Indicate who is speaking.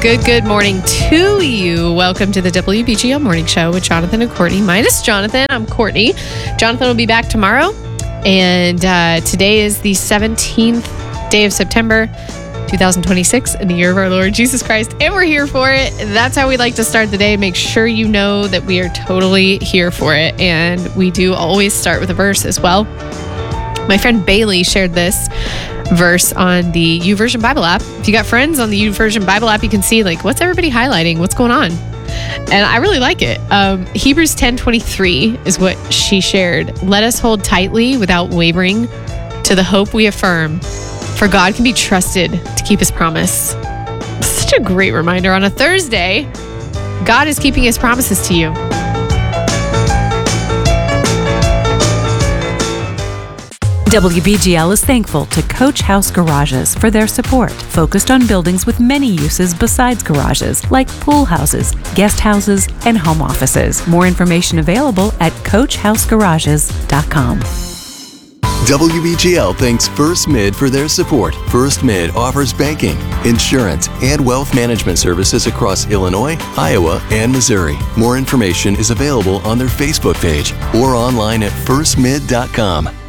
Speaker 1: Good morning to you. Welcome to the WBGL Morning Show with Jonathan and Courtney. Minus Jonathan, I'm Courtney. Jonathan will be back tomorrow. And today is the 17th day of September, 2026, in the year of our Lord Jesus Christ. And we're here for it. That's how we like to start the day. Make sure you know that we are totally here for it. And we do always start with a verse as well. My friend Bailey shared this verse on the YouVersion Bible app. If you got friends on the YouVersion Bible app, you can see what's everybody highlighting, what's going on. And I really like it. Hebrews 10:23 is what she shared. Let us hold tightly without wavering to the hope we affirm, for God can be trusted to keep his promise. Such a great reminder on a Thursday. God is keeping his promises to you.
Speaker 2: WBGL is thankful to Coach House Garages for their support, focused on buildings with many uses besides garages, like pool houses, guest houses, and home offices. More information available at CoachHouseGarages.com.
Speaker 3: WBGL thanks First Mid for their support. First Mid offers banking, insurance, and wealth management services across Illinois, Iowa, and Missouri. More information is available on their Facebook page or online at firstmid.com.